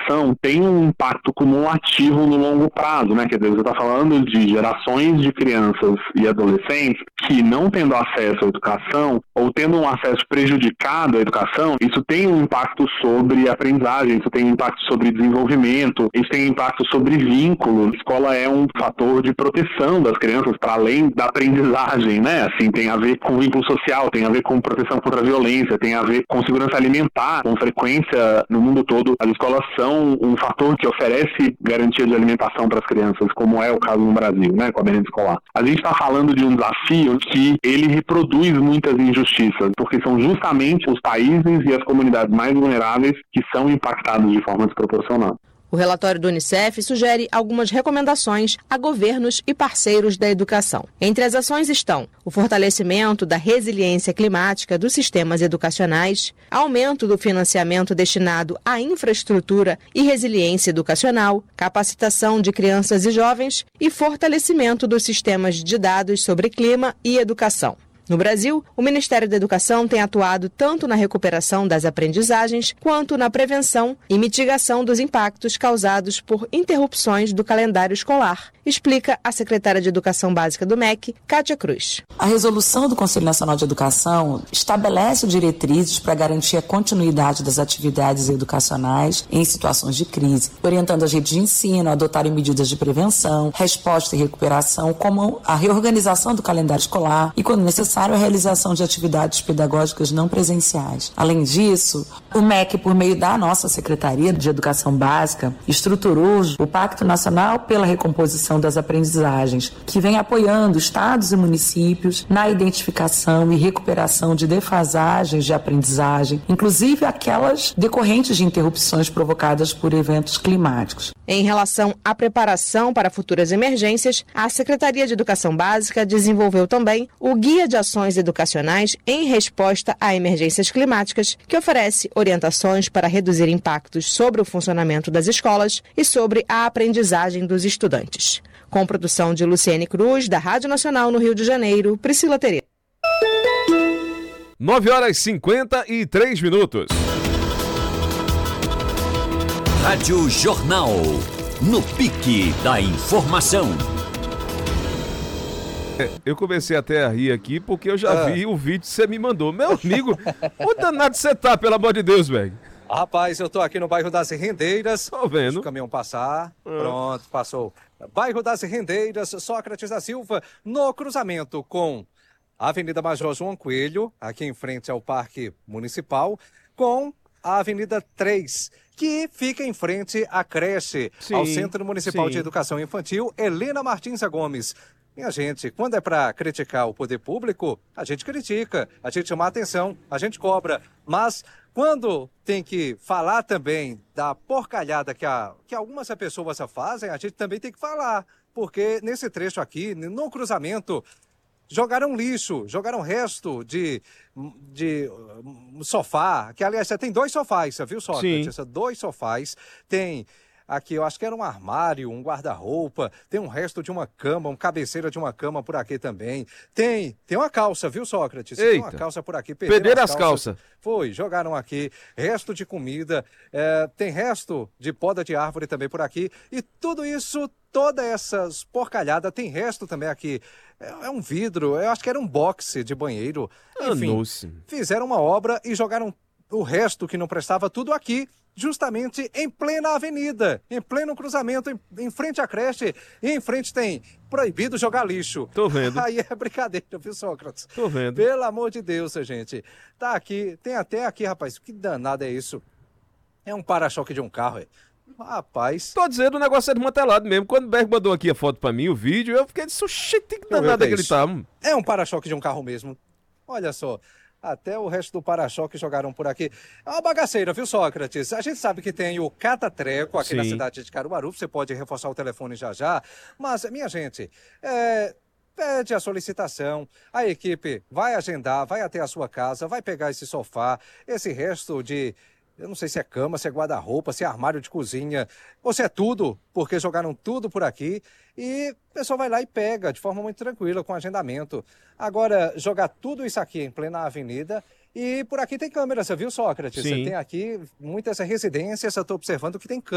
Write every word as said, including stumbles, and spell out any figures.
educação tem um impacto cumulativo no longo prazo, né? Quer dizer, você está falando de gerações de crianças e adolescentes que, não tendo acesso à educação ou tendo um acesso prejudicado à educação, isso tem um impacto sobre aprendizagem, isso tem um impacto sobre desenvolvimento, isso tem um impacto sobre vínculo. A escola é um fator de proteção das crianças para além da aprendizagem, né? Assim, tem a ver com vínculo social, tem a ver com proteção contra a violência, tem a ver com segurança alimentar. Com frequência, no mundo todo, as escolas são um fator que oferece garantia de alimentação para as crianças, como é o caso no Brasil, né, com a merenda escolar. A gente está falando de um desafio que ele reproduz muitas injustiças, porque são justamente os países e as comunidades mais vulneráveis que são impactados de forma desproporcional. O relatório do Unicef sugere algumas recomendações a governos e parceiros da educação. Entre as ações estão o fortalecimento da resiliência climática dos sistemas educacionais, aumento do financiamento destinado à infraestrutura e resiliência educacional, capacitação de crianças e jovens e fortalecimento dos sistemas de dados sobre clima e educação. No Brasil, o Ministério da Educação tem atuado tanto na recuperação das aprendizagens quanto na prevenção e mitigação dos impactos causados por interrupções do calendário escolar, explica a secretária de Educação Básica do M E C, Kátia Cruz. A resolução do Conselho Nacional de Educação estabelece diretrizes para garantir a continuidade das atividades educacionais em situações de crise, orientando as redes de ensino a adotarem medidas de prevenção, resposta e recuperação, como a reorganização do calendário escolar e, quando necessário, a realização de atividades pedagógicas não presenciais. Além disso, o M E C, por meio da nossa Secretaria de Educação Básica, estruturou o Pacto Nacional pela Recomposição das Aprendizagens, que vem apoiando estados e municípios na identificação e recuperação de defasagens de aprendizagem, inclusive aquelas decorrentes de interrupções provocadas por eventos climáticos. Em relação à preparação para futuras emergências, a Secretaria de Educação Básica desenvolveu também o Guia de Ações Educacionais em Resposta a Emergências Climáticas, que oferece orientações para reduzir impactos sobre o funcionamento das escolas e sobre a aprendizagem dos estudantes. Com produção de Luciene Cruz, da Rádio Nacional no Rio de Janeiro, Priscila Tereza. nove horas e cinquenta e três minutos. Rádio Jornal, no pique da informação. É, eu comecei até a rir aqui porque eu já ah. vi o vídeo que você me mandou. Meu amigo, onde danado você tá, pelo amor de Deus, velho? Rapaz, eu tô aqui no bairro das Rendeiras. Tô vendo. Deixa o caminhão passar. Ah. Pronto, passou. Bairro das Rendeiras, Sócrates da Silva, no cruzamento com a Avenida Major João Coelho, aqui em frente ao Parque Municipal, com a Avenida três, que fica em frente à creche, sim, ao Centro Municipal sim. de Educação Infantil, Helena Martins Gomes. Minha gente, quando é para criticar o poder público, a gente critica, a gente chama a atenção, a gente cobra. Mas quando tem que falar também da porcalhada que, a, que algumas pessoas fazem, a gente também tem que falar. Porque nesse trecho aqui, no cruzamento, jogaram lixo, jogaram resto de, de um sofá, que aliás tem dois sofás, você viu, Sócrates? Sim. Dois sofás, tem aqui, eu acho que era um armário, um guarda-roupa, tem um resto de uma cama, uma cabeceira de uma cama por aqui também. Tem, tem uma calça, viu, Sócrates? Eita. Tem uma calça por aqui. Perderam as calças. Foi, jogaram aqui, resto de comida, é, tem resto de poda de árvore também por aqui. E tudo isso, todas essas porcalhadas, tem resto também aqui. É, é um vidro, eu acho que era um boxe de banheiro. Enfim, Nossa. Fizeram uma obra e jogaram o resto que não prestava tudo aqui, justamente em plena avenida, em pleno cruzamento, em, em frente à creche, e em frente tem proibido jogar lixo. Tô vendo. Aí é brincadeira, viu, Sócrates? Tô vendo. Pelo amor de Deus, gente. Tá aqui, tem até aqui, rapaz, que danado é isso? É um para-choque de um carro, é. Rapaz. Tô dizendo, o negócio é desmantelado mesmo. Quando o Berg mandou aqui a foto pra mim, o vídeo, eu fiquei disse, oxi, que danado é que ele tá. É um para-choque de um carro mesmo. Olha só. Até o resto do para-choque jogaram por aqui. É uma bagaceira, viu, Sócrates? A gente sabe que tem o Catatreco aqui Sim. na cidade de Caruaru. Você pode reforçar o telefone já já. Mas, minha gente, é... pede a solicitação. A equipe vai agendar, vai até a sua casa, vai pegar esse sofá, esse resto de... Eu não sei se é cama, se é guarda-roupa, se é armário de cozinha, ou se é tudo, porque jogaram tudo por aqui. E o pessoal vai lá e pega de forma muito tranquila, com agendamento. Agora, jogar tudo isso aqui em plena avenida. E por aqui tem câmera, você viu, Sócrates? Sim. Você tem aqui muitas residências, eu estou observando que tem câmera.